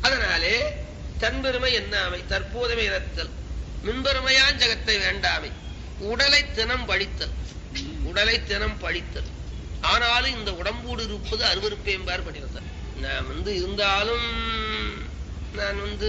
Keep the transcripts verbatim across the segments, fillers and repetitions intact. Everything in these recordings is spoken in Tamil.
அதனாலே தன்பெருமை என்னாமை தற்போதுமை இறத்தல் மின்பெருமையான் ஜகத்தை வேண்டாமை உடலை தினம் பழித்தல் உடலை தினம் பழித்தல். ஆனாலும் இந்த உடம்போடு இருப்பது அருவருப்பேம்பார் பண்ணியிருந்தார். நான் வந்து இருந்தாலும் நான் வந்து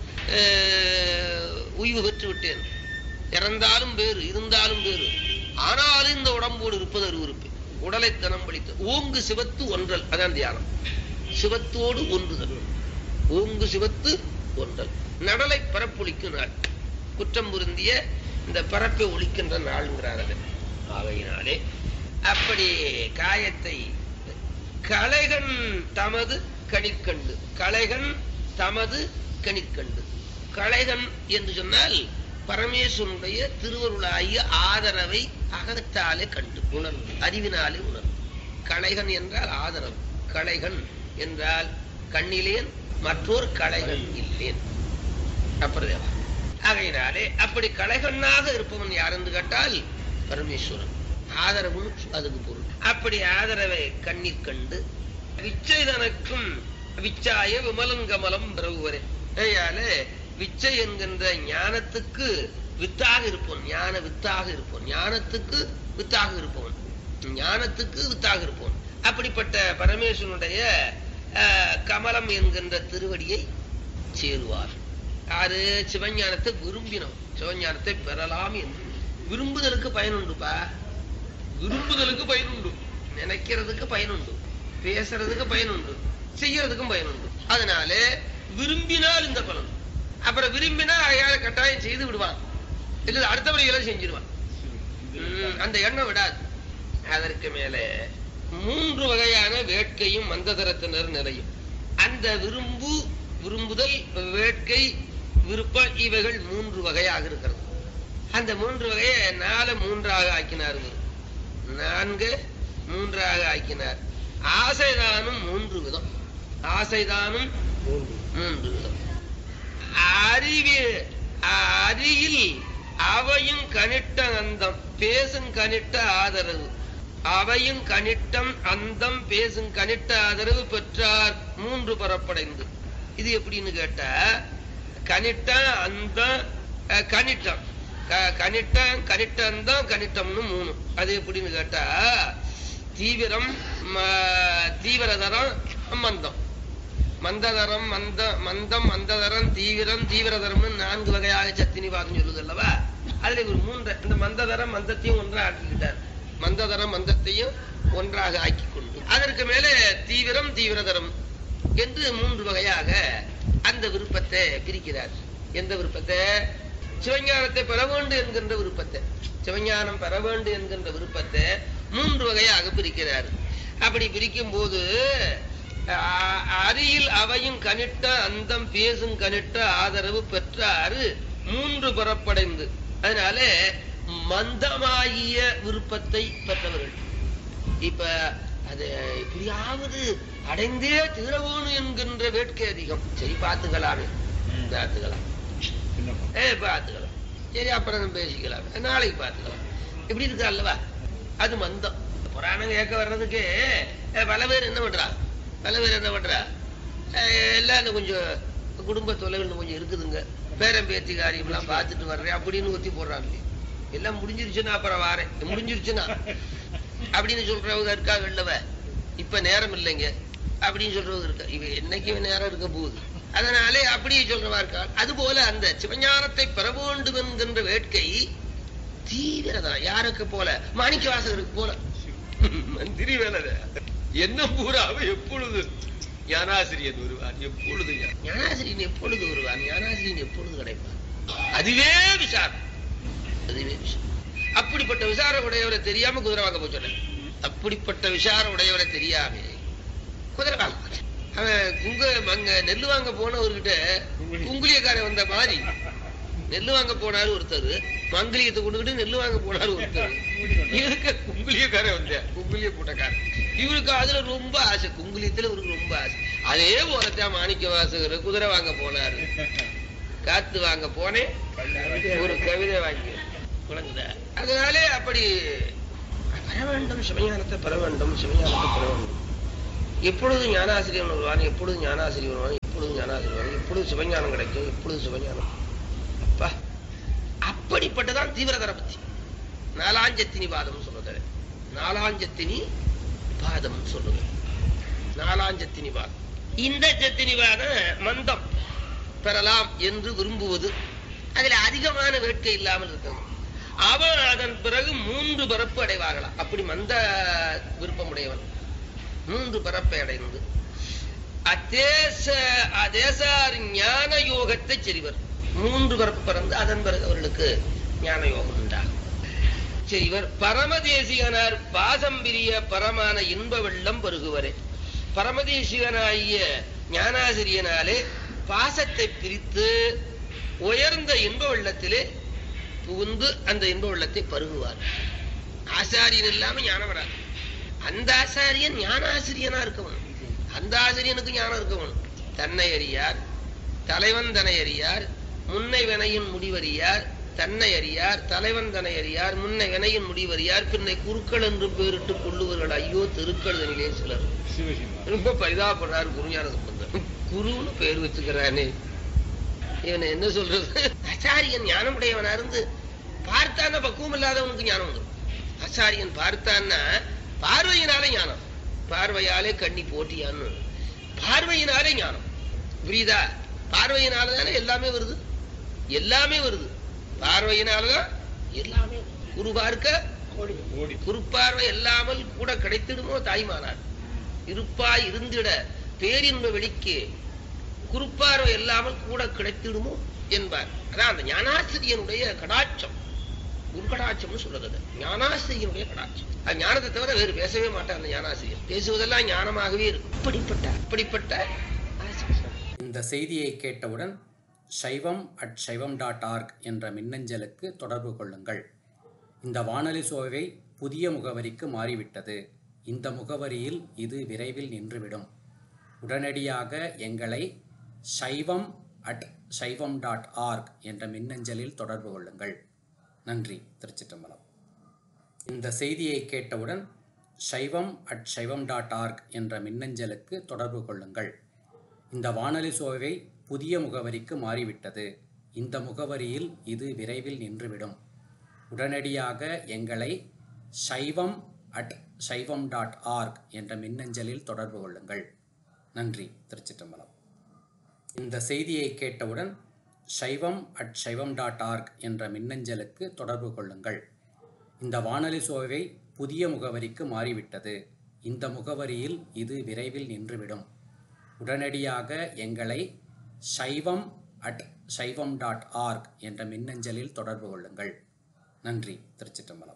உய்வு பெற்று விட்டேன், இறந்தாலும் வேறு இருந்தாலும் வேறு, ஆனாலும் இந்த உடம்போடு இருப்பது அருவருப்பே. உடலை தினம் பழித்தல். ஓங்கு சிவத்து ஒன்றல், அதான் தியானம். சிவத்தோடு ஒன்றுதல். ஓங்கு சிவத்து ஒன்றல். நடலை பரப்பொழிக்கும் நாள், குற்றம் பொருந்திய இந்த பரப்பை ஒழிக்கின்ற நாள்ங்கிறார்கள். ஆகையினாலே அப்படி காயத்தை கலைகன் தமது கணிற்கண்டு, கலைகன் தமது கணிற்கண்டு. கலைகன் என்று சொன்னால் பரமேஸ்வரனுடைய திருவருளாகிய ஆதரவை அகத்தாலே கண்டு உணர்வு, அறிவினாலே உணர்வு. கலைகன் என்றால் ஆதரவு, கலைகன் என்றால் கண்ணிலேன் மற்றொரு கலைகன் இல்லேன். அப்புறம் ஆகையினாலே அப்படி கலைகண்ணாக இருப்பவன் யார் என்று கேட்டால் பரமேஸ்வரன். ஆதரவுன்னு அதுக்கு பொருள். அப்படி ஆதரவை கண்ணீர் கண்டு விச்சை தனக்கும் விச்சாய விமலங்கமலம் பிரபுவரே. விச்சை என்கின்ற ஞானத்துக்கு வித்தாக இருப்பவன், ஞான வித்தாக இருப்பவன், ஞானத்துக்கு வித்தாக இருப்பவன், ஞானத்துக்கு வித்தாக இருப்பவன். அப்படிப்பட்ட பரமேஸ்வரனுடைய கமலம் என்கின்ற திருவடியை சேருவார். யாரு? சிவஞானத்தை விரும்பினோம், சிவஞானத்தை பெறலாம் என்று. விரும்புதலுக்கு பயனுண்டுப்பா, விரும்புதலுக்கு பயனுண்டு, நினைக்கிறதுக்கு பயனுண்டு, பேசுறதுக்கு பயனுண்டு, செய்யறதுக்கும் பயனுண்டு. அதனால விரும்பினால் இந்த பலன். அப்புறம் விரும்பினா அயாள கட்டாயம் செய்து விடுவான், இல்ல அடுத்தபடிகளை செஞ்சிருவான். அந்த எண்ணம் விடாது. அதற்கு மேல மூன்று வகையான வேட்கையும் மந்ததரத்தினர் நிலையும். அந்த விரும்பு, விரும்புதல், வேட்கை, விருப்பம் இவைகள் மூன்று வகையாக இருக்கிறது. அந்த மூன்று வகையை நாலு மூன்றாக ஆக்கினார், நான்கு மூன்றாக ஆக்கினார். ஆசைதானும் மூன்று விதம், ஆசைதானும் மூன்று விதம். அறிவி அறியில் அவையும் கனிட்ட அந்தம் பேசும் கனிட்ட ஆதரவு, அவையும் கனிட்டம் அந்தம் பேசும் கனிட்ட ஆதரவு பெற்றார் மூன்று பரப்படைந்து. இது எப்படின்னு கேட்டா கனிட்ட அந்த கனிட்டம், கனிட்டம் கனிட்டந்தம் கனிட்டம்னு மூணு. அது எப்படின்னு கேட்டா தீவிரம், தீவிரதரம், மந்தம். மந்ததரம், மந்த மந்தம் மந்ததரம், தீவிரம் தீவிரதரம்னு நான்கு வகையாக சத்தினி பாதம் சொல்லுது அல்லவா? அதுல ஒரு மூன்று, இந்த மந்ததரம் மந்தத்தையும் ஒன்றாக ஆக்கிக்கிட்டார். மந்ததரம் மந்தத்தையும் ஒன்றாக ஆக்கி கொண்டு அதற்கு மேல தீவிரம் தீவிரதரம் என்று மூன்று வகையாக அந்த விருப்பத்தை பிரிக்கிறார். எந்த விருப்பத்தை? சிவஞானத்தை பெற வேண்டும் என்கின்ற விருப்பத்தை, சிவஞானம் பெற வேண்டும் என்கின்ற விருப்பத்தை மூன்று வகையாக பிரிக்கிறார். அப்படி பிரிக்கும் போது அரியில் அவையும் கனிட்ட அந்தம் பேசும் கனிட்ட ஆதரவு பெற்றாறு மூன்று புறப்படைந்து. அதனால மந்தமாகிய விருப்பத்தை பெற்றவர்கள். இப்ப அது எப்படியாவது அடைந்தே தீரவோனு என்கின்ற வேட்கை அதிகம். சரி பார்த்துக்கலாமே, பார்த்துக்கலாம், ஏ பார்த்துக்கலாம், சரி அப்புறம் பேசிக்கலாம், நாளைக்கு பார்த்துக்கலாம், இப்படி இருக்கா அல்லவா? அது மந்தம். புராணம் கேட்க வர்றதுக்கு பல பேர் என்ன பண்றா, பல பேர் என்ன பண்றா, எல்லாம் கொஞ்சம் குடும்ப தொலைவில் கொஞ்சம் இருக்குதுங்க, பேரம் பேத்தி காரியம்லாம் பார்த்துட்டு வர்றேன் அப்படின்னு ஒத்தி போடுறாங்க. எல்லாம் முடிஞ்சிருச்சுன்னா அப்புறம் வாரேன், முடிஞ்சிருச்சுன்னா அப்படின்னு சொல்றவங்க இருக்காங்க இல்லவ. இப்ப நேரம் இல்லைங்க அப்படின்னு சொல்றவங்க இருக்கா. இவ என்னைக்கு நேரம் இருக்க போகுது, அதனாலே அப்படியே சொல்றவா இருக்கா. அது போல அந்த சிவஞானத்தை பெற வேண்டும் என்கின்ற வேட்கை தீவிரதான். யாருக்கு போல? மாணிக்க வாசகருக்கு போல. மந்திரி வேலை என்ன பூராவ எப்பொழுது ஞானாசிரியன் வருவான், எப்பொழுது ஞானாசிரியன் எப்பொழுது வருவான், ஞானாசிரியன் எப்பொழுது கிடைப்பான், அதுவே விசாரம், அதுவே விசாரம். அப்படிப்பட்ட விசார உடையவரை தெரியாம குதிரை வாங்க போய் சொன்ன. அப்படிப்பட்ட விசார உடையவரை தெரியாம குதிரை வாங்க போச்சு. அவன் குங்க அங்க நெல்லு வாங்க போனவர்கிட்ட குங்குலியக்காரன் வந்த மாதிரி நெல்லு வாங்க போனாரு ஒருத்தர், மங்கிலியத்தை கொண்டுகிட்டு நெல்லு வாங்க போனாரு ஒருத்தர். இவருக்கு குங்குலியக்காரன் வந்த, குங்குலிய கூட்டக்காரன். இவருக்கு அதுல ரொம்ப ஆசை, குங்குலியத்துல இவருக்கு ரொம்ப ஆசை. அதே போலத்தான் மாணிக்க வாசகர் குதிரை வாங்க போனாரு. காத்து வாங்க போனேன், ஒரு கவிதை வாங்கி குழந்தை. அதனாலே அப்படி பெற வேண்டும், சிவஞானத்தை பெற வேண்டும், சிவஞானத்தை பெற வேண்டும். எப்பொழுது ஞானாசிரியர் வருவான், எப்பொழுது ஞானாசிரியர் வருவான், எப்பொழுது எப்பொழுது ஞானாசிரியர், எப்பொழுது சிவஞானம் கிடைக்கும், எப்பொழுது சிவஞானம். அப்பா, அப்படிப்பட்டதான் தீவிரதர பத்தி. நாலாஞ்சத்தினி பாதம் சொல்றது, நாலாஞ்சத்தினி பாதம் சொல்லுது, நாலாஞ்சத்தினி பாதம். இந்த ஜத்தினி பாதம் மந்தம் பெறலாம் என்று விரும்புவது, அதுல அதிகமான வேட்கை இல்லாமல் இருக்கிறது. அவன் அதன் பிறகு மூன்று பரப்பு அடைவார்களாம். அப்படி மந்த விருப்பமுடையவன் மூன்று பரப்பை அடைந்து அதேச அதேசார் ஞான யோகத்தை செறிவர். மூன்று பரப்பு பிறந்து அதன் பிறகு அவர்களுக்கு ஞான யோகம் உண்டாகும். செறிவர் பரமதேசிகனார் பாசம் பிரிய பரமான இன்ப வெள்ளம் பருகுவரே. பரமதேசிகனாகிய ஞானாசிரியனாலே பாசத்தை பிரித்து உயர்ந்த இன்ப வெள்ளத்திலே புகுந்து அந்த இன்ப வெள்ளத்தை பருகுவார். ஆசாரியன் இல்லாம ஞானம் வராது. அந்த ஆசாரியன் ஞானாசிரியனா இருக்கவன், அந்த ஆசிரியனுக்கு ஞானம் இருக்கவன். தன்னை அறியார், தலைவன் தன்னை அறியார், முன்னை வினையின் முடிவறியார். தன்னை அறியார், தலைவன் தன்னை அறியார், முன்னை வினையின் முடிவறியார், பின்னை குருக்கள் என்று பேரிட்டு கொள்ளுவர்கள். ஐயோ திருக்கள் தனிலே சிலர். ரொம்ப பரிதாபப்படுறாரு குருஞான சம்பந்தர். குருன்னு பேர் வச்சுக்கிறானே, இவனை என்ன சொல்றது? ஆச்சாரியன் ஞானம் உடையவனா இருந்து பார்த்தான்னா பக்குவம் இல்லாதவனுக்கு ஞானம் வந்துடும். ஆச்சாரியன் பார்த்தான்னா பார்வையினாலே ஞானம். பார்வையாலே கண்ணி போட்டியான்னு, பார்வையினாலே ஞானம். புரியுதா? பார்வையினாலதானே எல்லாமே வருது, எல்லாமே வருது. பார்வையினாலதான் எல்லாமே. குரு பார்க்க குறுப்பார்வை இல்லாமல் கூட கிடைத்திடுமோ தாய்மானார். இருப்பாய் இருந்திட பேரின்ப வெளிக்கு குறுப்பார்வை இல்லாமல் கூட கிடைத்திடுமோ என்பார். அதான் அந்த ஞானாசிரியனுடைய கடாட்சம், குரு கடாட்சம்னு சொல்றது. ஞானாசிரியனுடைய கடாட்சம். அது ஞானத்தை தவிர வேறு பேசவே மாட்டார் அந்த ஞானாசிரியர். பேசுவதெல்லாம் ஞானமாகவே இருக்கும். அப்படிப்பட்ட அப்படிப்பட்ட இந்த செய்தியை கேட்டவுடன் சைவம் அட் சைவம் டாட் ஆர்க் என்ற மின்னஞ்சலுக்கு தொடர்பு கொள்ளுங்கள். இந்த வானொலி சோவை புதிய முகவரிக்கு மாறிவிட்டது. இந்த முகவரியில் இது விரைவில் நின்றுவிடும். உடனடியாக எங்களை சைவம் அட் சைவம் டாட் ஆர்க் என்ற மின்னஞ்சலில் தொடர்பு கொள்ளுங்கள். நன்றி. திருச்சிற்றம்பலம். இந்த செய்தியை கேட்டவுடன் சைவம் அட் சைவம் டாட் ஆர்க் என்ற மின்னஞ்சலுக்கு தொடர்பு கொள்ளுங்கள். இந்த வானொலி சோவை புதிய முகவரிக்கு மாறிவிட்டது. இந்த முகவரியில் இது விரைவில் நின்றுவிடும். உடனடியாக எங்களை சைவம் அட் சைவம் டாட் ஆர்க் என்ற மின்னஞ்சலில் தொடர்பு கொள்ளுங்கள். நன்றி. திருச்சிற்றம்பலம். இந்த செய்தியை கேட்டவுடன் சைவம் அட் சைவம் டாட் ஆர்க் என்ற மின்னஞ்சலுக்கு தொடர்பு கொள்ளுங்கள். இந்த வானொலி சோவை புதிய முகவரிக்கு மாறிவிட்டது. இந்த முகவரியில் இது விரைவில் நின்றுவிடும். உடனடியாக எங்களை சைவம் அட் சைவம் டாட் ஆர்க் என்ற மின்னஞ்சலில் தொடர்பு கொள்ளுங்கள். நன்றி. திருச்சிற்றம்பலம்.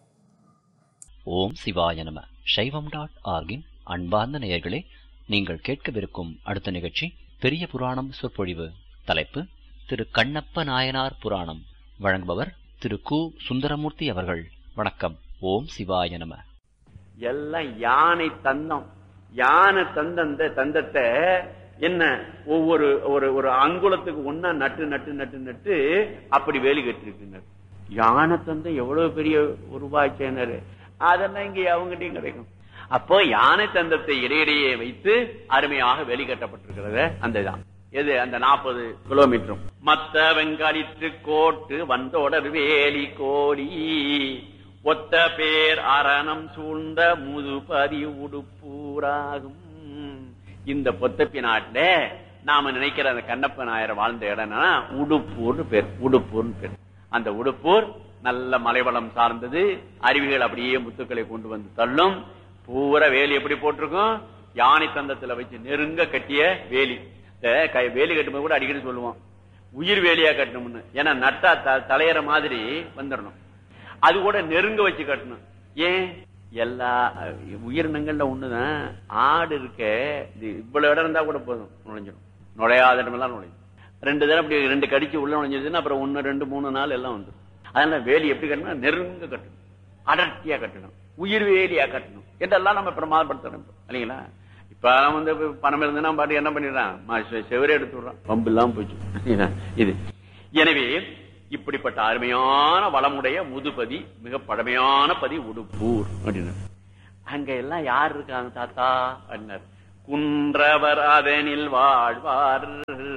ஓம் சிவாய நம. சைவம் டாட் ஆர்கின் அன்பார்ந்த நேயர்களே, நீங்கள் கேட்கவிருக்கும் அடுத்த நிகழ்ச்சி பெரிய புராணம் சொற்பொழிவு. தலைப்பு திரு கண்ணப்ப நாயனார் புராணம். வழங்குபவர் திரு கு சுந்தரமூர்த்தி அவர்கள். வணக்கம். ஓம் சிவாய நம. எல்லாம் யானை தந்தம். யானை தந்த தந்தத்தை என்ன ஒவ்வொரு ஒரு ஒரு அங்குலத்துக்கு ஒன்னா நட்டு நட்டு நட்டு நட்டு அப்படி வேலி கட்டிருக்கு. யானை தந்தம் எவ்வளவு பெரிய உருவாக்கினர். அதெல்லாம் இங்க அவங்ககிட்டயும் கிடைக்கும். அப்போ யானை தந்தத்தை இடையிடையே வைத்து அருமையாக வேலி கட்டப்பட்டிருக்கிறது. அந்த இதான் எது அந்த நாற்பது கிலோமீட்டரும். மத்த வெங்காலிற்று கோட்டு வந்தோடர் வேலி கோடி ஒத்த பேர் அரணம் சூழ்ந்த முதுபதி உடுப்பூராகும். இந்த பொத்தப்பி நாட்டுல நாம நினைக்கிற அந்த கண்ணப்ப நாயர் வாழ்ந்த இடம்னா உடுப்பூர்னு பேர். உடுப்பூர்னு பேர். அந்த உடுப்பூர் நல்ல மலைவளம் சார்ந்தது. அருவிகள் அப்படியே முத்துக்களை கொண்டு வந்து தள்ளும். பூரா வேலி எப்படி போட்டிருக்கும்? யானை தந்தத்துல வச்சு நெருங்க கட்டிய வேலி. வேலி கட்டும்போது கூட அடிக்கடி சொல்லுவோம், உயிர் வேலியா கட்டணும்னு. ஏன்னா நட்டா தலையற மாதிரி வந்துடணும். அது கூட நெருங்க வச்சு கட்டணும். ஏன்? எல்லா உயிரினங்கள்ல ஒண்ணுதான். ஆடு இருக்க இவ்வளவு இடம் இருந்தா கூட போதும், நுழைஞ்சிடும். நுழையாத இடமெல்லாம் நுழையும். ரெண்டு தடவை அப்படி ரெண்டு கடிச்சு உள்ள நுழைஞ்சிருச்சுன்னா அப்புறம் ஒன்னு ரெண்டு மூணு நாள் எல்லாம் வந்துடும். அதனால வேலி எப்படி கட்டணும்? நெருங்க கட்டணும், அடர்த்தியா கட்டணும், உயிர் வேலியா கட்டணும் என்றெல்லாம் நம்ம பிரமாதப்படுத்தணும் இல்லைங்களா? இப்ப வந்து பணம் இருந்ததுன்னா பாட்டு என்ன பண்ணிடுறான், செவரே எடுத்து விடுறான். பம்பு இல்லாம போச்சு இது. எனவே இப்படிப்பட்ட அருமையான வளமுடைய முதுபதி, மிக பழமையான பதி உடுப்பூர் அப்படின்னாரு. அங்க எல்லாம் யார் இருக்காங்க தாத்தா அப்படின்னாரு. குன்றவர் அதனில் வாழ்வார்.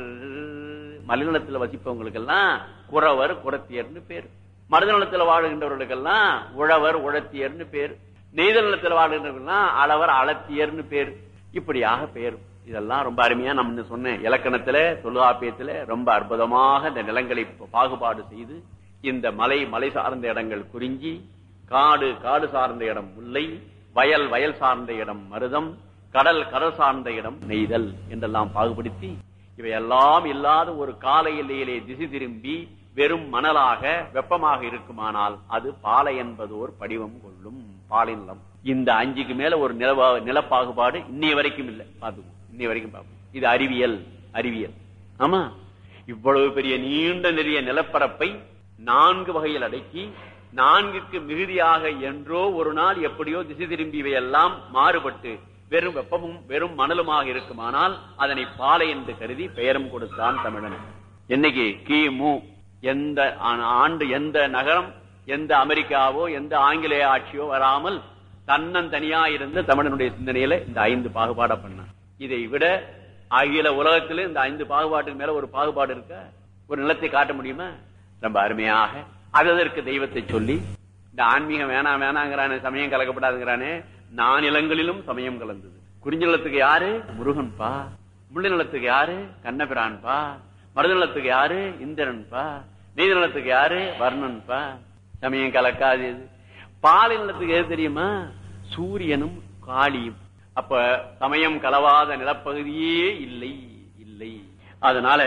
மலைநலத்தில் வசிப்பவங்களுக்கெல்லாம் குறவர் குறத்தியர்னு பேர். மருதநலத்தில் வாழுகின்றவர்களுக்கெல்லாம் உழவர் உழத்தியர்னு பேர். நெய்தல் வாழ்கின்றவர்கள்லாம் அளவர் அளத்தியர்னு பேர். இப்படியாக பேர். இதெல்லாம் ரொம்ப அருமையா நம்ம சொன்ன இலக்கணத்துல தொல்காப்பியத்துல ரொம்ப அற்புதமாக இந்த நிலங்களை பாகுபாடு செய்து இந்த மலை மலை சார்ந்த இடங்கள் குறிஞ்சி, காடு காடு சார்ந்த இடம் முல்லை, வயல் வயல் சார்ந்த இடம் மருதம், கடல் கடல் சார்ந்த இடம் நெய்தல் என்றெல்லாம் பாகுபடுத்தி இவையெல்லாம் இல்லாத ஒரு கால எல்லையிலே திசை திரும்பி வெறும் மணலாக வெப்பமாக இருக்குமானால் அது பாலை என்பதோர் படிவம் கொள்ளும் பாலை நிலம். இந்த அஞ்சுக்கு மேல ஒரு நில நிலப்பாகுபாடு இன்னைய வரைக்கும் இல்லை. பாத்துக்கோ, இன்னைய வரைக்கும் பார்ப்போம். இது அறிவியல் அறிவியல். ஆமா, இவ்வளவு பெரிய நீண்ட நிறைய நிலப்பரப்பை நான்கு வகையில் அடக்கி நான்குக்கு மிகுதியாக என்றோ ஒரு நாள் எப்படியோ திசை திரும்பி இவையெல்லாம் மாறுபட்டு வெறும் வெப்பமும் வெறும் மணலுமாக இருக்குமானால் அதனை பாலை என்று கருதி பெயரும் கொடுத்தான் தமிழன். என்னைக்கு கிமு எந்த ஆண்டு எந்த நகரம் எந்த அமெரிக்காவோ எந்த ஆங்கிலேய ஆட்சியோ வராமல் தன்னன் தனியா இருந்த தமிழனுடைய சிந்தனையில இந்த ஐந்து பாகுபாட பண்ணான். இதை விட அகில உலகத்தில இந்த ஐந்து பாகுபாட்டுக்கு மேல ஒரு பாகுபாடு இருக்க ஒரு நிலத்தை காட்ட முடியுமா? ரொம்ப அருமையாக அதற்கு தெய்வத்தை சொல்லி இந்த ஆன்மீகம் வேணாம் வேணாங்கிறானே, சமயம் கலக்கப்படாதுங்கிறானே, நானிலங்களிலும் சமயம் கலந்தது. குறிஞ்சி நிலத்துக்கு யாரு? முருகன்பா. முள்ளி நிலத்துக்கு யாரு? கண்ணபிரான்பா. மருத நிலத்துக்கு யாரு? இந்திரன்பா. நெய்த நிலத்துக்கு யாரு? வர்ணன்பா. சமயம் கலக்காது. பாலை நிலத்துக்கு எது தெரியுமா? சூரியனும் காளியும். அப்ப சமயம் கலவாத நிலப்பகுதியே இல்லை இல்லை. அதனால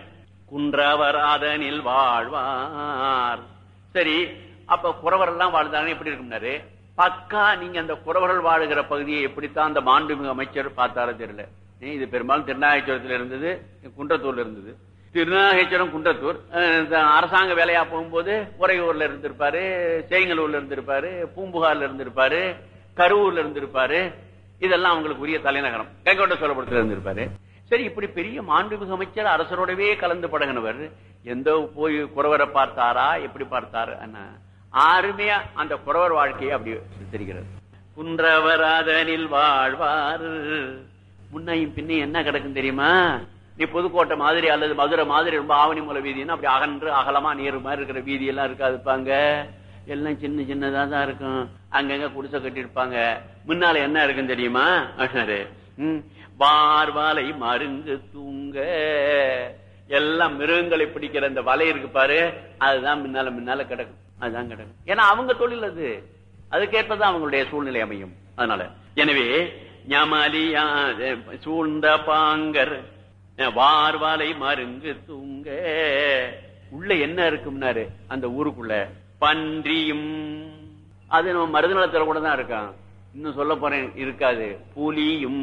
குன்றவர் அதனில் வாழ்வார். சரி, அப்ப குறவர் எல்லாம் வாழ்ந்தாங்க எப்படி இருக்கும்னாரு, பக்கா நீங்க அந்த குறவர்கள் வாழுகிற பகுதியை எப்படித்தான் அந்த மாண்புமிகு அமைச்சர் பார்த்தாரோ தெரியல. இது பெரும்பாலும் திருநாகேஸ்வரத்துல இருந்தது, குன்றத்தூர்ல இருந்தது. திருநாகேஸ்வரம் குன்றத்தூர் அரசாங்க வேலையா போகும்போது உறையூர்ல இருந்திருப்பாரு, சேங்கலூர்ல இருந்திருப்பாரு, பூம்புகார்ல இருந்திருப்பாரு, கரூர்ல இருந்திருப்பாரு. இதெல்லாம் அவங்களுக்கு உரிய தலைநகரம். கைகோட்ட சோழபுரத்துல இருந்திருப்பாரு. சரி, இப்படி பெரிய மாண்புமிகு அமைச்சர் அரசரோடவே கலந்து பழகினவர் எந்த போய் குறவரை பார்த்தாரா, எப்படி பார்த்தாரு? அருமையா அந்த குறவர் வாழ்க்கையை அப்படி சித்தரிக்கிறது. குன்றவர் அதனில் வாழ்வார். முன்னையும் பின்னையும் என்ன கிடக்கும் தெரியுமா? நீ புதுக்கோட்டை மாதிரி அல்லது மதுரை மாதிரி ரொம்ப ஆவணி மூல வீதினா அப்படி அகன்று அகலமா நீர் மாதிரி இருக்கிற வீதி எல்லாம் இருக்காதுப்பாங்க. எல்லாம் சின்ன சின்னதா தான் இருக்கும். அங்கங்க குடிசை கட்டி இருப்பாங்க. முன்னால என்ன இருக்குன்னு தெரியுமா? உம் வார்வாலை மருங்கு தூங்க. எல்லாம் மிருகங்களை பிடிக்கிற அந்த வலை இருக்கு பாரு, அதுதான் முன்னால முன்னால கிடக்கும். அதுதான் கிடக்கும். ஏன்னா அவங்க தொழில் அது, அதுக்கேற்பதான் அவங்களுடைய சூழ்நிலை அமையும். அதனால எனவே ஞமலியா சூழ்ந்த பாங்கர் வார்வாலை மருங்கு தூங்க. உள்ள என்ன இருக்கும்னாரு அந்த ஊருக்குள்ள? பன்றியும். அது நம்ம மருதநலத்துல கூட தான் இருக்கான். இன்னும் சொல்ல போறேன், இருக்காது. புலியும்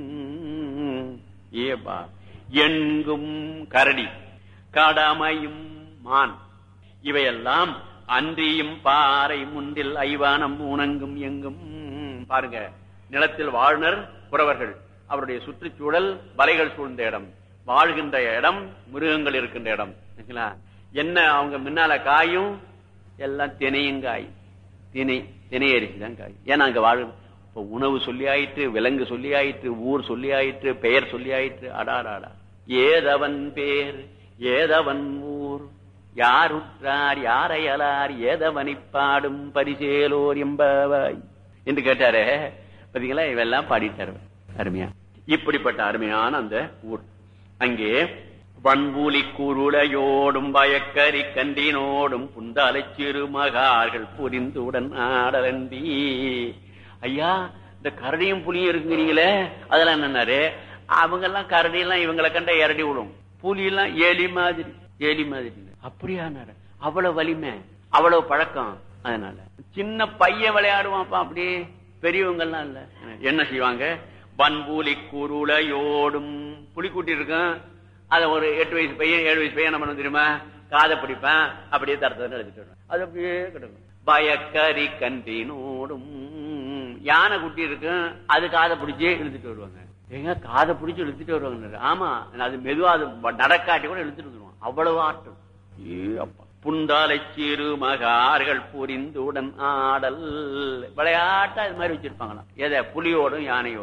ஏபா எங்கும் கரடி, கடமையும் மான், இவையெல்லாம் அன்றியும் பாறை முண்டில் ஐவானம் ஊனங்கும் எங்கும். பாருங்க, நிலத்தில் வாழ்னர் குறவர்கள், அவருடைய சுற்றுச்சூழல் வலைகள் சூழ்ந்த இடம், வாழ்கின்ற இடம் மிருகங்கள் இருக்கின்ற இடம். என்ன அவங்க முன்னால காயும் எல்லாம் தினையும் காய், திணை திணை அரிசி தான் காய். ஏன்னா அங்க வாழ இப்ப உணவு சொல்லி ஆயிற்று, விலங்கு சொல்லி ஆயிற்று, ஊர் சொல்லி ஆயிற்று, பெயர் சொல்லி ஆயிற்று. அடாடாடா, ஏதவன் பேர் ஏதவன் ஊர், யார் உற்றார் யாரையலார் ஏதவனை பாடும் பரிசேலோர் என்பவாய் என்று கேட்டாரே. பாத்தீங்களா, இவெல்லாம் பாடிட்டாரு அருமையா. இப்படிப்பட்ட அருமையான அந்த ஊர். அங்கே வன்பூலி குருளையோடும் பயக்கரி கண்டினோடும் புந்தாலை சிறுமகார்கள் புரிந்துடன் ஆடலண்டி. ஐயா, இந்த கரடியும் புலியும் இருக்குங்கிறீங்களே, அதெல்லாம் என்னன்னாரு, அவங்க எல்லாம் கரடி எல்லாம் இவங்களை கண்ட இரடி விடும், புலி எல்லாம் ஏலி மாதிரி ஏலி மாதிரி. அப்படியானாரு, அவ்வளவு வலிமை, அவ்வளவு பழக்கம். அதனால சின்ன பையன் விளையாடுவான்ப்பா, அப்படி பெரியவங்க எல்லாம் இல்ல. என்ன செய்வாங்க? வன்பூலி குருளையோடும், புலி கூட்டி இருக்கும், அத ஒரு எட்டு வயசு பையன் ஏழு வயசு பையன் என்ன பண்ண தெரியுமா? காதை பிடிப்பேன், அப்படியே தரத்தை எடுத்துட்டு வருவேன். அது அப்படியே கிடக்கும். பயக்கரி கண்டினோடும், யானை குட்டி இருக்கும், அது காதை பிடிச்சே இழுத்துட்டு வருவாங்க. எங்க காதை பிடிச்சி இழுத்துட்டு வருவாங்க? ஆமா, அது மெதுவா அது நடக்காட்டி கூட இழுத்துட்டு வந்துருவாங்க, அவ்வளவு ஆட்டம். ஏ அப்பா, புண்டாலை சிறு மகார்கள் புரிந்துடன் ஆடல். விளையாட்டா இது மாதிரி வச்சிருப்பாங்களாம். எதை? புலியோடும் யானையோடும்.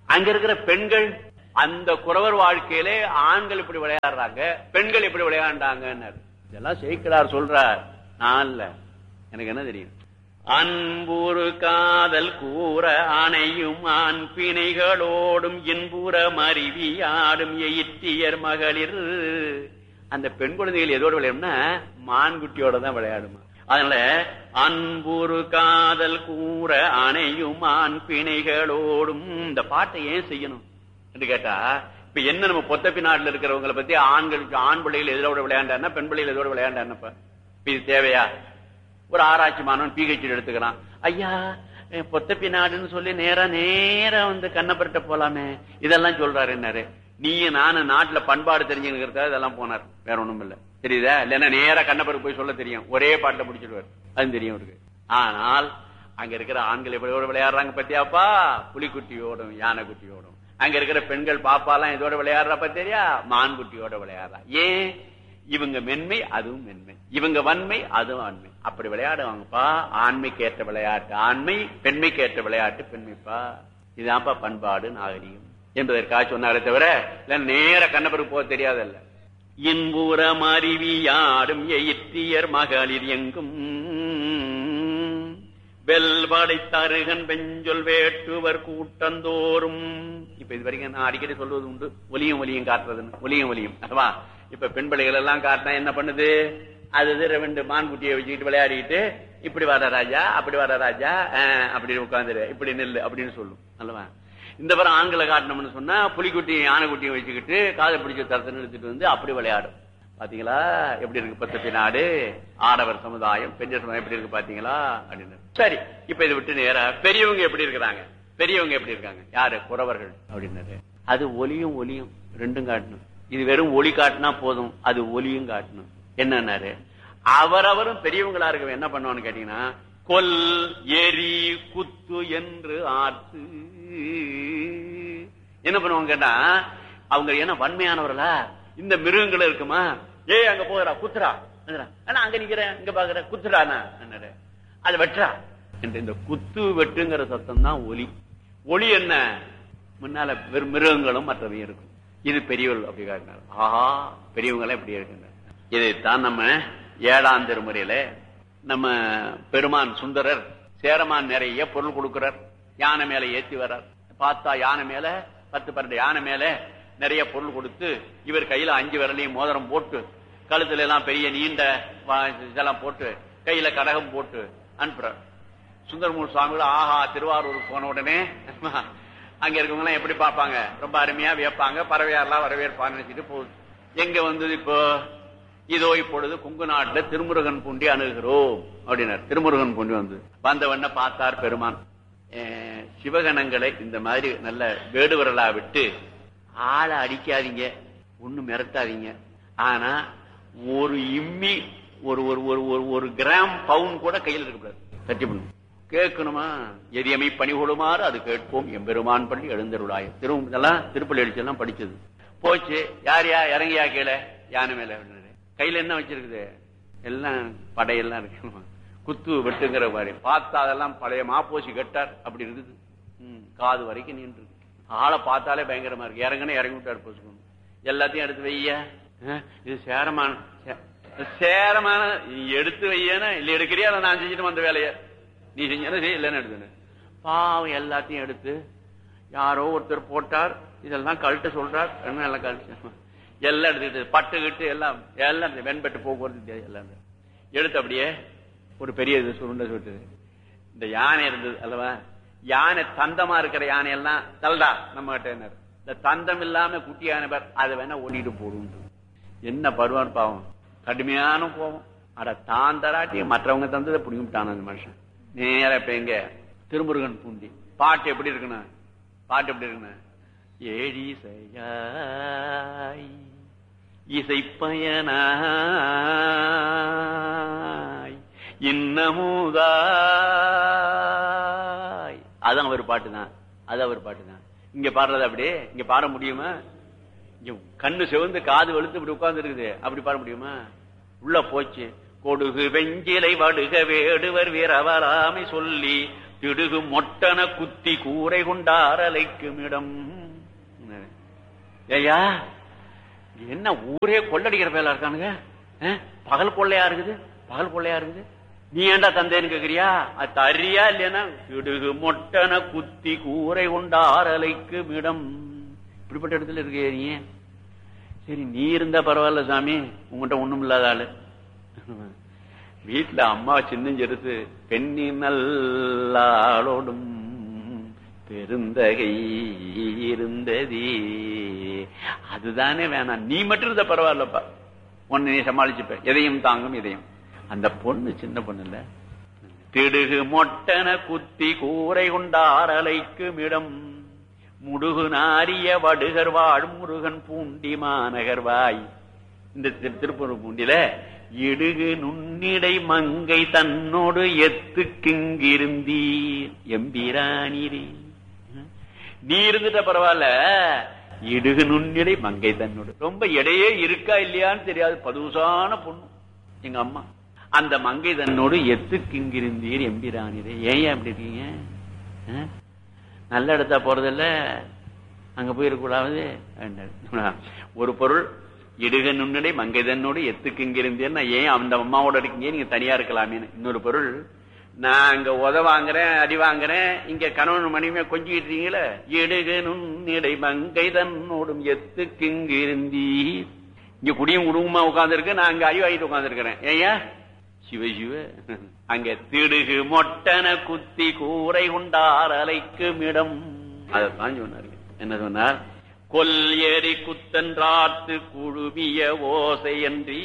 அங்க இருக்கிற பெண்கள் அந்த குறவர் வாழ்க்கையிலே ஆண்கள் இப்படி விளையாடுறாங்க, பெண்கள் இப்படி விளையாண்டாங்க. இதெல்லாம் சேக்கிழார் சொல்றார், நான் இல்ல, எனக்கு என்ன தெரியும். அன்புறு காதல் கூற அணையும் ஆண் பிணைகளோடும் இன்புற மருவியாடும் எயிற்றியர் மகளிர். அந்த பெண் குழந்தைகள் எதோடு விளையாடும்னா மான்குட்டியோட தான் விளையாடுமா. அதனால அன்புறு காதல் கூற அணையும் ஆண் பிணைகளோடும். இந்த பாட்டை ஏன் செய்யணும் என்று கேட்டா, இப்ப என்ன நம்ம பொத்தப்பி நாட்டுல இருக்கிறவங்களை பத்தி ஆண்களுக்கு ஆண் பிள்ளைகள் எதோட விளையாண்டாருன்னா பெண் பிள்ளைகள் எதோட விளையாண்டாருன்னப்ப இது தேவையா? ஒரு ஆராய்ச்சி மாணவன் பிஹெச்டி எடுத்துக்கிறான், ஐயா பொத்தப்பி நாடுன்னு சொல்லி நேரா நேரா வந்து கண்ணப்பர்கிட்ட போலாமே, இதெல்லாம் சொல்றாரு. என்னாரு நீங்க நானும் நாட்டுல பண்பாடு தெரிஞ்சுக்கிறதா இதெல்லாம் போனார், வேற ஒண்ணும் இல்ல. தெரியுதா? இல்லன்னா நேரா கண்ணப்பருக்கு போய் சொல்ல தெரியும், ஒரே பாட்டுல முடிச்சிடுவார், அது தெரியும் அவருக்கு. ஆனால் அங்க இருக்கிற ஆண்கள் எப்படியோட விளையாடுறாங்க பத்தியாப்பா, புலிக்குட்டியோடும் யானை குட்டியோடும். அங்க இருக்கிற பெண்கள் பாப்பாலாம் இதோட விளையாடுறப்ப தெரியா, மான் குட்டியோட விளையாடுறா. ஏன்? இவங்க மென்மை அதுவும் மென்மை, இவங்க வன்மை அதுவும் ஆண்மை, அப்படி விளையாடுவாங்கப்பா. ஆண்மைக்கு ஏற்ற விளையாட்டு ஆண்மை, பெண்மைக்கு ஏற்ற விளையாட்டு பெண்மைப்பா. இதுதான்ப்பா பண்பாடு நாகரிகம் என்பதற்காக சொன்னாரே தவிர நேர கண்ணபருக்கு போக தெரியாதல்ல. இன்புற மருவியாடும் எயிற்றியர் மகளிர் எங்கும் வெல்படை தருகன் பெஞ்சொல் வேட்டுவர் கூட்டந்தோறும். இப்ப இது வரைக்கும் நான் அடிக்கடி சொல்வது உண்டு, ஒலியும் ஒலியும் காட்டுறதுன்னு. ஒலியும் ஒலியும் அதுவா. இப்ப பெண் பிள்ளைகள் எல்லாம் காட்டினா என்ன பண்ணுது, அது ரெண்டு மான்குட்டியை வச்சுக்கிட்டு விளையாடிட்டு இப்படி வர ராஜா அப்படி வர ராஜா அப்படி உட்காந்துரு இப்படி நெல்லு அப்படின்னு சொல்லும் அல்லவா. இந்த பிறகு ஆண்களை காட்டணும்னு சொன்னா புலிக்குட்டியும் யானைக்குட்டியும் வச்சுக்கிட்டு காதை பிடிச்ச தரத்தை நிறுத்திட்டு வந்து அப்படி விளையாடும். பாத்தீங்களா எப்படி இருக்கு பத்தப்பி நாடு, ஆடவர் சமுதாயம், பெண்கள் சமுதாயம் எப்படி இருக்கு பாத்தீங்களா அப்படின்னு. சரி, இப்ப இதை விட்டு நேரா பெரியவங்க எப்படி இருக்கிறாங்க, பெரியவங்க எப்படி இருக்காங்க, யாரு குறவர்கள் அப்படின்னாரு. அது ஒலியும் ஒலியும் ரெண்டும் காட்டணும். இது வெறும் ஒலி காட்டினா போதும், அது ஒலியும் காட்டணும். என்னன்னாரு, அவரவரும் பெரியவங்களா இருக்க என்ன பண்ணுவான்னு கேட்டீங்கன்னா, கொல் எரி குத்து என்று ஆர்த்து. என்ன பண்ணுவாங்க கேட்டா, அவங்க என்ன வன்மையானவர்களா, இந்த மிருகங்கள் இருக்குமா, ஏ அங்க போகிறா குத்துறா, அங்க நிக்கிறேன் இங்க பாக்குற குத்துறானா, அது வெட்டுறா என்று. இந்த குத்து வெட்டுங்கிற சத்தம் தான் ஒலி. ஒலி என்ன, முன்னால மிருகங்களும் மற்றவையும் இருக்கும். இது பெரியவர்கள் அப்படி காட்டினார். ஆஹா, பெரியவங்க எப்படி இருக்கின்றனர். இதைத்தான் நம்ம ஏழாம் திருமுறையில நம்ம பெருமான் சுந்தரர் சேரமான் நிறைய பொருள் கொடுக்கிறார். யானை மேல ஏத்தி வர்றார். பார்த்தா யானை மேல பத்து பன்னெண்டு யானை மேல நிறைய பொருள் கொடுத்து, இவர் கையில அஞ்சு விரலையும் மோதிரம் போட்டு, கழுத்துல எல்லாம் பெரிய நீண்ட இதெல்லாம் போட்டு, கையில கடகம் போட்டு அனுப்புறார். சுந்தரமூர் சுவாமிகள் ஆஹா திருவாரூருக்கு போன உடனே அங்க இருக்கவங்க எல்லாம் எப்படி பார்ப்பாங்க, ரொம்ப அருமையா வியப்பாங்க, பறவையாரெல்லாம் வரவேற்பான்னு நினைச்சிட்டு போகுது. எங்க வந்தது இப்போ, இதோ இப்பொழுது குங்கு நாட்டுல திருமுருகன் பூண்டி அணுகிறோம் அப்படின்னார். திருமுருகன் பூண்டி வந்து வந்தவண்ண பார்த்தார் பெருமான். சிவகணங்களை இந்த மாதிரி நல்ல வேடுவரலா விட்டு ஆளை அடிக்காதீங்க, ஒண்ணு மிரட்டாதீங்க, ஆனா ஒரு இம்மி ஒரு ஒரு ஒரு கிராம் பவுன் கூட கையில் இருக்கக்கூடாது, தட்டி பண்ணும். கேட்கணுமா, எதியமை பணி கொள்ளுமாறு அது கேட்போம் எம்பெருமான் பள்ளி எழுந்தருளாயம். திரும்ப திருப்பள்ளி அடிச்செல்லாம் படிச்சது போச்சு. யார் யா இறங்கியா கீழே யானை மேல, கையில என்ன வச்சிருக்குது, எல்லாம் படையெல்லாம் இருக்கு, குத்து வெட்டுங்கிற மாதிரி. பார்த்தா அதெல்லாம் பழைய மாப்போசி கட்டார் அப்படி இருக்குது, காது வரைக்கும் நின்று. ஆளை பார்த்தாலே பயங்கரமா இருக்கு. இறங்கன்னு இறங்கி விட்டார் போச்சுக்கணும். எல்லாத்தையும் எடுத்து வைய, இது சேரமான சேரமான எடுத்து வையனா இல்ல எடுக்கிறியா, நான் செஞ்சுட்டு வந்த வேலைய நீ செஞ்சா இல்லன்னு எடுத்து. பாவம் எல்லாத்தையும் எடுத்து யாரோ ஒருத்தர் போட்டார், இதெல்லாம் கழட்ட சொல்றார், எல்லாம் கழட்டு எல்லாம் எடுத்துக்கிட்டு பட்டுக்கிட்டு எல்லாம் எல்லாம் வெண்பட்டு போக்குவரத்து எல்லாம் எடுத்து அப்படியே ஒரு பெரிய இது சுருண்ட சுட்டு. இந்த யானை இருந்தது அல்லவா, யானை தந்தமா இருக்கிற யானை எல்லாம் தல்டா நம்ம கிட்ட. இந்த தந்தம் இல்லாம குட்டி யானை பேர் அதை வேணா ஓடிட்டு போடும். என்ன பருவான்னு பாவம், கடுமையான போவோம். அட தான் தராட்டி மற்றவங்க தந்ததை புடிங்கிட்டான அந்த மனுஷன். நேர இப்ப எங்க திருமுருகன் பூண்டி பாட்டு எப்படி இருக்குன்னு, பாட்டு எப்படி இருக்குன்னு, ஏழி செய்யாய் இசைப்பயனாய் இன்னமுதாய், அதான் அவர் பாட்டு தான், அது அவர் பாட்டு தான். இங்க பாடுறது அப்படியே இங்க பாட முடியுமா? இங்க கண்ணு செவந்து காது வெளுத்து இப்படி உட்கார்ந்து இருக்குது, அப்படி பாட முடியுமா? உள்ள போச்சு. கொடுகு வெஞ்சிலை வடுக வேடுவர் வீரவராமை சொல்லி திடுகு மொட்டன குத்தி கூரை கொண்டார் அலைக்கும் இடம். ஐயா என்ன ஊரே கொள்ளடிக்கிற பேலா இருக்கானுங்க, பகல் கொள்ளையா இருக்குது, பகல் கொள்ளையா இருக்குது. நீ ஏண்டா தந்தேன்னு கேக்குறியா? அது தரியா இல்லையா? திடுகு மொட்டன குத்தி கூரை கொண்டார் அலைக்கும் இடம். இப்படிப்பட்ட இடத்துல இருக்க நீ. சரி நீ இருந்தா பரவாயில்ல சாமி, உங்ககிட்ட ஒண்ணும் இல்லாத ஆளு. வீட்டுல அம்மா சின்னஞ்செடுத்து பெண்ணி நல்லாளோடும் பெருந்தகை இருந்ததே, அதுதானே வேணாம். நீ மட்டும் இருந்த பரவாயில்லப்பா, ஒன்னு நீ சமாளிச்சுப்ப, எதையும் தாங்கும் இதயம். அந்த பொண்ணு சின்ன பொண்ணு இல்ல. திடுகு மொட்டன குத்தி கூரை கொண்டார் அலைக்கும் இடம் முடுகு நாரிய வடுகர் வாழும் முருகன் பூண்டி மாநகர்வாய். இந்த திருப்பூர் பூண்டில இடுகு நுண்ணிடை மங்கை தன்னோடு எத்துக்கிங்கிருந்தீர் எம்பிரானீரே. நீ இருந்துட்ட பரவாயில்ல, இடுகு நுண்ணிடை மங்கை தன்னோடு. ரொம்ப இடையே இருக்கா இல்லையான்னு தெரியாது, பதுசான பொண்ணு எங்க அம்மா. அந்த மங்கை தன்னோடு எத்துக்கிங்கிருந்தீர் எம்பிரானீரே. ஏன் அப்படி இருக்கீங்க? நல்ல இடத்தா போறதில்ல, அங்க போயிருக்கூடாது. ஒரு பொருள் இடுக நுண்ணிடை மங்கை தன்னோடு எத்துக்கு இங்க இருந்தேன்னா ஏன் அந்த அம்மாவோட இருக்கீங்க, நீங்க தனியா இருக்கலாமே. இன்னொரு பொருள், நான் அங்க உத வாங்குறேன் அடி வாங்குறேன், இங்க கணவன் மனைவியா கொஞ்சிட்டு இருக்கீங்களே. இடுக நுண்ணிடை மங்கை தன்னோடும் எத்துக்கு இங்க இருந்தீ. இங்க குடியும் குடும்பமா உட்கார்ந்து இருக்கு, நான் அங்க அடி வாங்கிட்டு உட்கார்ந்து இருக்கிறேன். ஏயா சிவ சிவ. அங்க திடுகு மொட்டன குத்தி கூரை கொண்டார் அலைக்கும் இடம். அதான் சொன்னாரு. என்ன சொன்னார்? கொல் ஏறி குத்தன்றாத்து குழுமிய ஓசை என்றீ.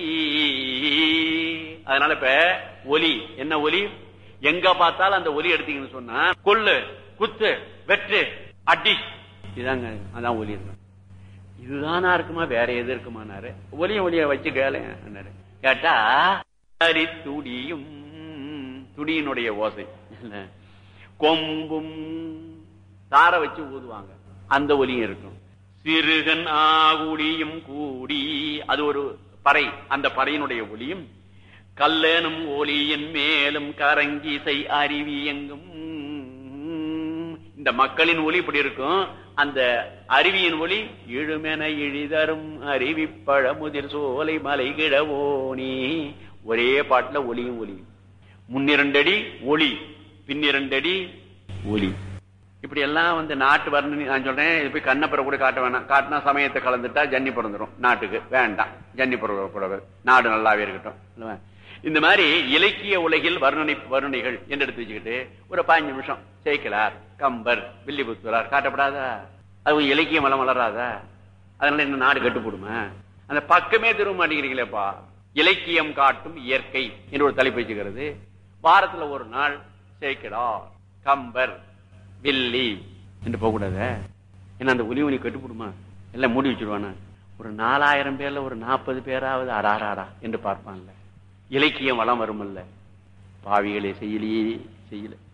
அதனால இப்ப ஒலி என்ன ஒலி, எங்க பார்த்தாலும் அந்த ஒலி எடுத்தீங்கன்னு சொன்னா கொல்லு குத்து வெற்று அடி, இதாங்க அதான் ஒலி இருக்கு. இதுதானா இருக்குமா, வேற எது இருக்குமானாரு. ஒலிய ஒலிய வச்சு கேளு கேட்டா துடியும் துடியினுடைய ஓசை. கொம்பும் தார வச்சு ஊதுவாங்க, அந்த ஒலியும் இருக்கும். சிறுகன் ஆகுடியும் கூடி, அது ஒரு பறை, அந்த பறையினுடைய ஒலியும். கல்லனும் ஒலியின் மேலும் கரங்கிசை அருவி எங்கும். இந்த மக்களின் ஒலி இப்படி இருக்கும், அந்த அருவியின் ஒலி இழுமென இழிதரும் அருவி பழமுதிர் சோலை மலை கிழவோனி. ஒரே பாட்டுல ஒலியும் ஒலியும். முன்னிரண்டடி ஒலி, பின்னிரண்டடி ஒலி. இப்படி எல்லாம் வந்து நாட்டு வர்ணனை நான் சொல்றேன். இது போய் கண்ணப்பரை கூட காட்ட வேணாம், காட்டினா சமயத்தை கலந்துட்டா ஜன்னி பிறந்துடும். நாட்டுக்கு வேண்டாம், ஜன்னி பிறக்கூடாது, நாடு நல்லாவே இருக்கட்டும். இந்த மாதிரி இலக்கிய உலகில் வர்ணனை வர்ணனைகள் என்று எடுத்து வச்சுக்கிட்டு ஒரு பாஞ்சு நிமிஷம் சேக்கிலார், கம்பர், வில்லிபுத்தூரார் காட்டப்படாதா? அது இலக்கியம் வளம் வளராதா? அதனால என்ன நாடு கட்டுப்படுமா? அந்த பக்கமே திரும்ப மாட்டேங்கிறீங்களேப்பா. இலக்கியம் காட்டும் இயற்கை என்று ஒரு தலைப்பு வச்சுக்கிறது. வாரத்துல ஒரு நாள் சேக்கிலார், கம்பர், வில்லி என்று போகக்கூடாத. ஏன்னா அந்த ஒலி ஒலி கட்டுப்படுமா? எல்லாம் மூடி வச்சிருவானா? ஒரு நாலாயிரம் பேர்ல ஒரு நாற்பது பேராவது அடாராடா என்று பார்ப்பான்ல. இலக்கியம் வளம் வருமல்ல. பாவிகளே செய்யலையே செய்யல.